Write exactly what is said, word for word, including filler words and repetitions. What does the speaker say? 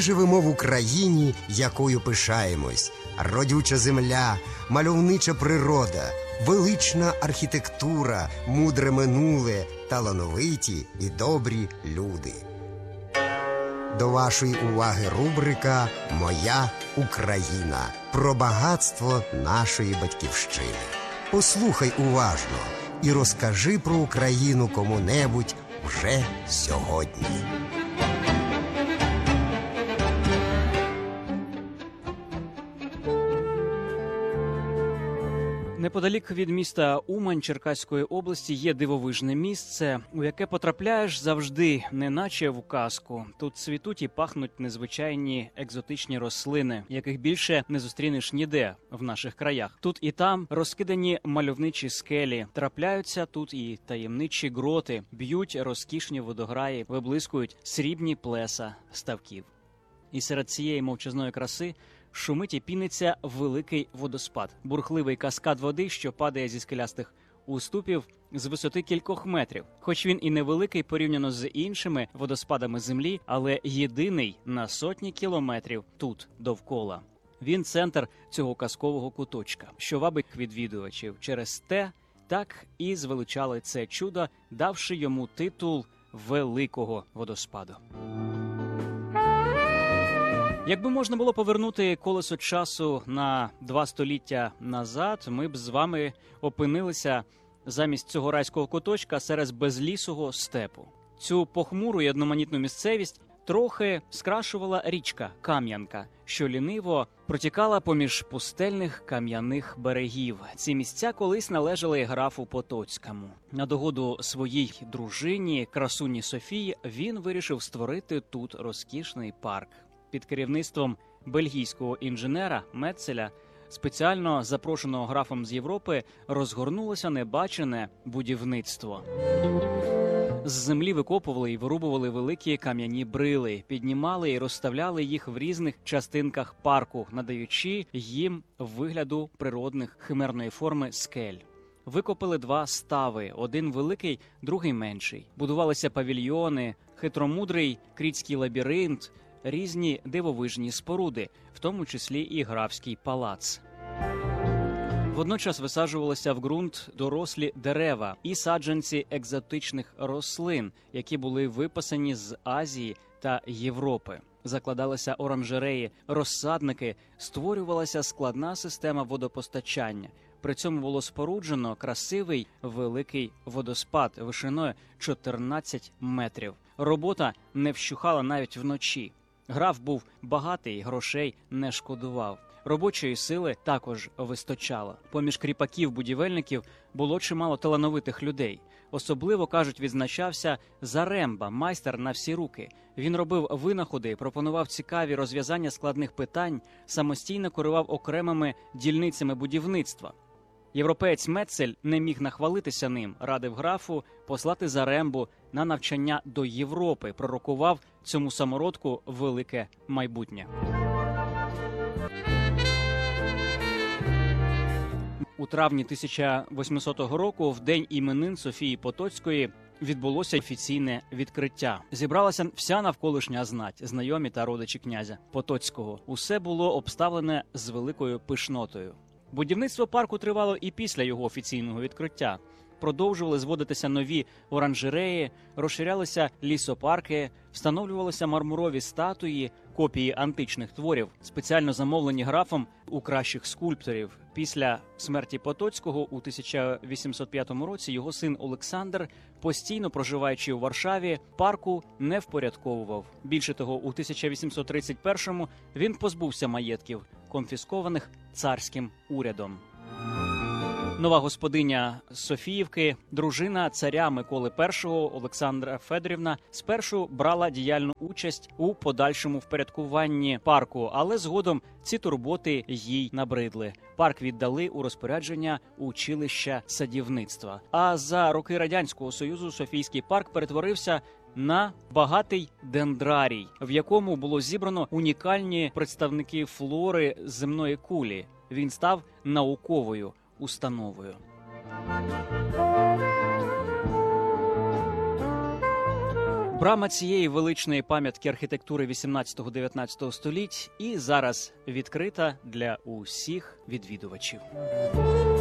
живемо в Україні, якою пишаємось. Родюча земля, мальовнича природа, велична архітектура, мудре минуле, талановиті і добрі люди. До вашої уваги рубрика «Моя Україна» про багатство нашої батьківщини. Послухай уважно і розкажи про Україну кому-небудь вже сьогодні. Неподалік від міста Умань Черкаської області є дивовижне місце, у яке потрапляєш завжди, неначе в казку. Тут цвітуть і пахнуть незвичайні екзотичні рослини, яких більше не зустрінеш ніде в наших краях. Тут і там розкидані мальовничі скелі, трапляються тут і таємничі гроти, б'ють розкішні водограї, виблискують срібні плеса ставків. І серед цієї мовчазної краси шумить і піниться великий водоспад. Бурхливий каскад води, що падає зі скелястих уступів з висоти кількох метрів. Хоч він і невеликий порівняно з іншими водоспадами землі, але єдиний на сотні кілометрів тут, довкола. Він центр цього казкового куточка, що вабить відвідувачів. Через те так і звеличали це чудо, давши йому титул Великого водоспаду. Якби можна було повернути колесо часу на два століття назад, ми б з вами опинилися замість цього райського куточка серед безлісого степу. Цю похмуру і одноманітну місцевість трохи скрашувала річка Кам'янка, що ліниво протікала поміж пустельних кам'яних берегів. Ці місця колись належали графу Потоцькому. На догоду своїй дружині, красуні Софії, він вирішив створити тут розкішний парк. Під керівництвом бельгійського інженера Метцеля, спеціально запрошеного графом з Європи, розгорнулося небачене будівництво. З землі викопували і вирубували великі кам'яні брили, піднімали і розставляли їх в різних частинках парку, надаючи їм вигляду природних химерної форми скель. Викопали два стави, один великий, другий менший. Будувалися павільйони, хитромудрий крітський лабіринт, різні дивовижні споруди, в тому числі і графський палац. Водночас висаджувалися в ґрунт дорослі дерева і саджанці екзотичних рослин, які були випасані з Азії та Європи. Закладалися оранжереї, розсадники, створювалася складна система водопостачання. При цьому було споруджено красивий великий водоспад вишиною чотирнадцять метрів. Робота не вщухала навіть вночі. Граф був багатий, грошей не шкодував. Робочої сили також вистачало. Поміж кріпаків-будівельників було чимало талановитих людей. Особливо, кажуть, відзначався Заремба, майстер на всі руки. Він робив винаходи, пропонував цікаві розв'язання складних питань, самостійно керував окремими дільницями будівництва. Європеєць Метцель не міг нахвалитися ним, радив графу послати Зарембу на навчання до Європи, пророкував цьому самородку велике майбутнє. У травні тисяча восьмисотого року, в день іменин Софії Потоцької, відбулося офіційне відкриття. Зібралася вся навколишня знать, знайомі та родичі князя Потоцького. Усе було обставлене з великою пишнотою. Будівництво парку тривало і після його офіційного відкриття. Продовжували зводитися нові оранжереї, розширялися лісопарки, встановлювалися мармурові статуї, копії античних творів, спеціально замовлені графом у кращих скульпторів. Після смерті Потоцького у тисяча вісімсот п'ятому році його син Олександр, постійно проживаючи у Варшаві, парку не впорядковував. Більше того, у тисяча вісімсот тридцять першому він позбувся маєтків, конфіскованих царським урядом. Нова господиня Софіївки, дружина царя Миколи Першого Олександра Федорівна, спершу брала діяльну участь у подальшому впорядкуванні парку, але згодом ці турботи їй набридли. Парк віддали у розпорядження училища садівництва. А за роки Радянського Союзу Софійський парк перетворився на багатий дендрарій, в якому було зібрано унікальні представники флори земної кулі. Він став науковою установою. Брама цієї величної пам'ятки архітектури вісімнадцятого-дев'ятнадцятого століть і зараз відкрита для усіх відвідувачів.